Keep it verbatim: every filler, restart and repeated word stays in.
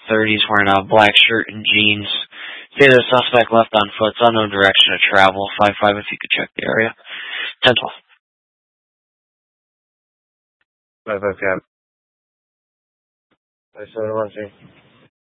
thirties, wearing a black shirt and jeans. Say the suspect left on foot, it's unknown direction of travel. five five if you could check the area. ten twelve. five five cap. I seven one three.